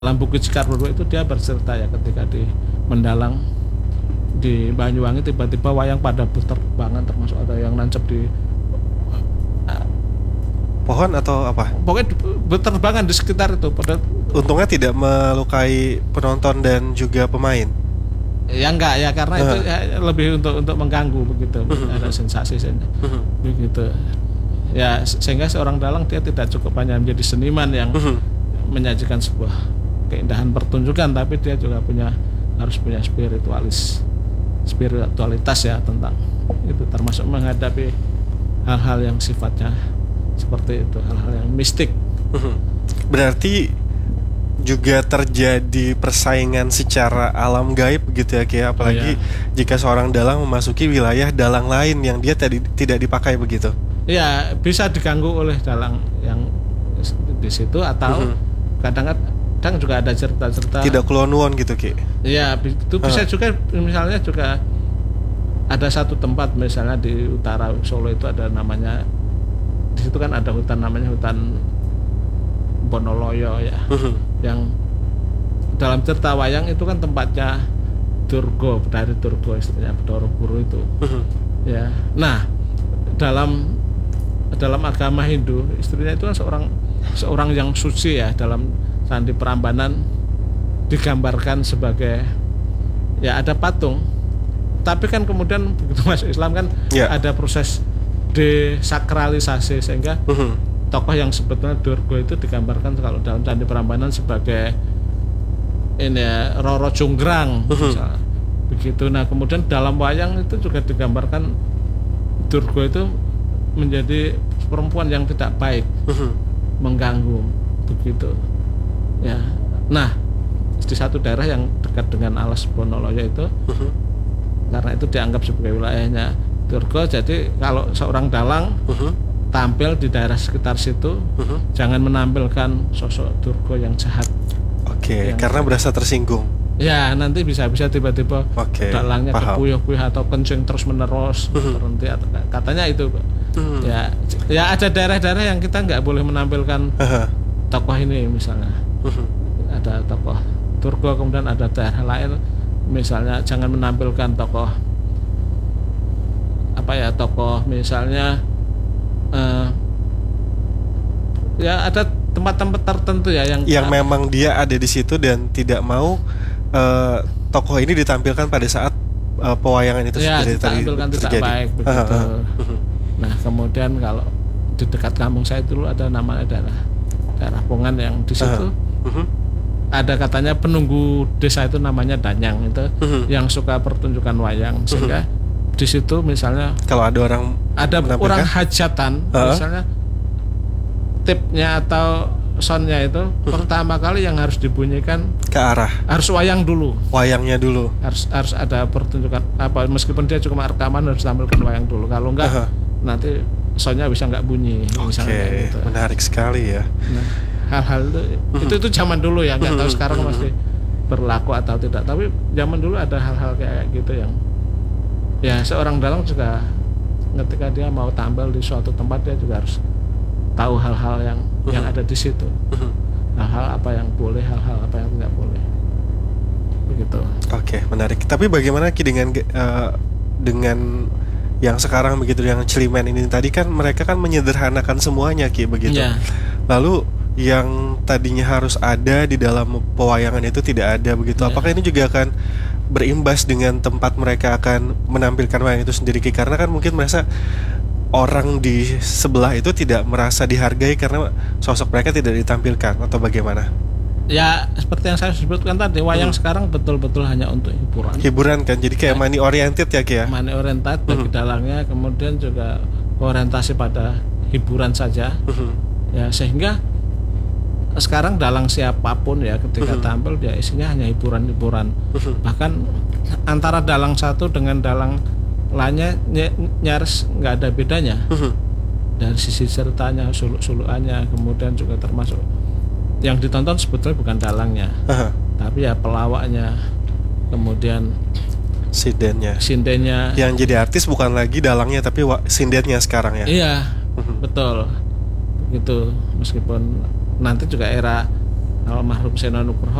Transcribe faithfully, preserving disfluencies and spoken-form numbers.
dalam buku Cikar Buru itu dia bercerita ya ketika di mendalang di Banyuwangi tiba-tiba wayang pada berterbangan, termasuk ada yang nancep di pohon atau apa? Pokoknya berterbangan di sekitar itu. Pada untungnya tidak melukai penonton dan juga pemain. Ya enggak ya, karena uh. itu ya, lebih untuk untuk mengganggu begitu, uh-huh. ada sensasi uh-huh. begitu. Ya sehingga seorang dalang dia tidak cukup hanya menjadi seniman yang uh-huh. menyajikan sebuah keindahan pertunjukan, tapi dia juga punya harus punya spiritualis spiritualitas ya tentang itu, termasuk menghadapi hal-hal yang sifatnya seperti itu, hal-hal yang mistik. Berarti juga terjadi persaingan secara alam gaib gitu ya, kayak apalagi oh, iya. jika seorang dalang memasuki wilayah dalang lain yang dia tadi tidak dipakai begitu. Ya bisa diganggu oleh dalang yang di situ, atau uh-huh. kadang-kadang juga ada cerita-cerita tidak kelonuan gitu Ki. Iya, itu bisa uh-huh. juga, misalnya juga ada satu tempat misalnya di utara Solo itu ada namanya, di situ kan ada hutan namanya hutan Bonoloyo ya, uh-huh. yang dalam cerita wayang itu kan tempatnya Durga, dari Durga istilahnya Bathara Guru itu. Uh-huh. Ya. Nah, dalam dalam agama Hindu istrinya itu kan seorang seorang yang suci ya, dalam Candi Prambanan digambarkan sebagai ya ada patung. Tapi kan kemudian begitu masuk Islam kan yeah. ada proses desakralisasi, sehingga uh-huh. tokoh yang sebetulnya Durga itu digambarkan kalau dalam Candi Prambanan sebagai ini ya, Roro Jonggrang uh-huh. misalnya. Begitu. Nah, kemudian dalam wayang itu juga digambarkan Durga itu menjadi perempuan yang tidak baik, uh-huh. mengganggu begitu. Ya. Nah, di satu daerah yang dekat dengan Alas Bonoloyo itu, uh-huh. karena itu dianggap sebagai wilayahnya Durga, jadi kalau seorang dalang uh-huh. tampil di daerah sekitar situ, uh-huh. jangan menampilkan sosok Durga yang jahat. Oke, okay, karena berasa tersinggung. Ya, nanti bisa-bisa tiba-tiba okay, dalangnya kepuyuh-puyuh atau kencing terus-menerus, uh-huh. berhenti, katanya itu. Uh-huh. Ya, ya ada daerah-daerah yang kita nggak boleh menampilkan uh-huh. tokoh ini misalnya. Uh-huh. Ada tokoh Durga, kemudian ada daerah lain misalnya jangan menampilkan tokoh apa ya, tokoh misalnya uh, ya ada tempat-tempat tertentu ya yang yang uh, memang dia ada di situ dan tidak mau uh, tokoh ini ditampilkan pada saat uh, pewayangan itu ya, tadi ditampilkan tidak terjadi. Baik begitu. Uh-huh. Uh-huh. Nah, kemudian kalau di dekat kampung saya dulu ada namanya daerah daerah Pongan yang di situ uh-huh. Uh-huh. ada katanya penunggu desa itu namanya Danyang itu uh-huh. yang suka pertunjukan wayang, sehingga uh-huh. di situ misalnya kalau ada orang ada orang hajatan uh-huh. misalnya tipnya atau soundnya itu uh-huh. pertama kali yang harus dibunyikan ke arah harus wayang dulu, wayangnya dulu harus harus ada pertunjukan apa, meskipun dia cuma rekaman harus tampilkan wayang dulu, kalau enggak uh-huh. nanti soundnya bisa nggak bunyi. Oke, okay. gitu. Menarik sekali ya. Nah, hal-hal itu, uh-huh. itu itu zaman dulu ya, nggak uh-huh. tahu sekarang masih berlaku atau tidak, tapi zaman dulu ada hal-hal kayak gitu yang ya seorang dalang juga ketika dia mau tampil di suatu tempat dia juga harus tahu hal-hal yang uh-huh. yang ada di situ, uh-huh. hal-hal apa yang boleh, hal-hal apa yang tidak boleh, begitu. Oke, okay, menarik. Tapi bagaimana Ki dengan uh, dengan yang sekarang begitu, yang Cilimen ini tadi kan mereka kan menyederhanakan semuanya Ki begitu. Yeah. Lalu yang tadinya harus ada di dalam pewayangan itu tidak ada begitu. Yeah. Apakah ini juga akan berimbas dengan tempat mereka akan menampilkan wayang itu sendiri Ki? Karena kan mungkin merasa orang di sebelah itu tidak merasa dihargai karena sosok mereka tidak ditampilkan, atau bagaimana? Ya seperti yang saya sebutkan tadi, wayang hmm. sekarang betul-betul hanya untuk hiburan. Hiburan kan, jadi kayak money oriented ya Ki ya? Money oriented bagi hmm. dalangnya, kemudian juga orientasi pada hiburan saja. Hmm. Ya sehingga sekarang dalang siapapun ya ketika hmm. tampil dia isinya hanya hiburan-hiburan. Hmm. Bahkan antara dalang satu dengan dalang lainnya ny- nyaris nggak ada bedanya. Hmm. Dari sisi ceritanya, suluk-sulukannya, kemudian juga termasuk yang ditonton sebetulnya bukan dalangnya, uh-huh. tapi ya pelawaknya, kemudian sindennya. Sindennya. Yang jadi artis bukan lagi dalangnya tapi wa- sindennya sekarang ya. Iya, uh-huh. betul. Begitu. Meskipun nanti juga era almarhum Sena Nugroho